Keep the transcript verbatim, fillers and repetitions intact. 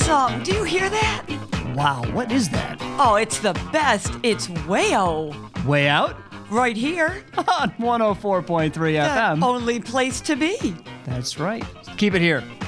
song. Do you hear that? Wow, what is that? Oh, it's the best. It's Wayo. Way Out? Right here. On one oh four point three F M. The only place to be. That's right. Keep it here.